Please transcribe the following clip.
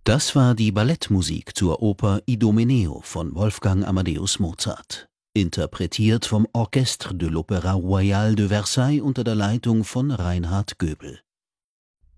Das war die Ballettmusik zur Oper Idomeneo von Wolfgang Amadeus Mozart, interpretiert vom Orchestre de l'Opéra Royal de Versailles unter der Leitung von Reinhard Göbel.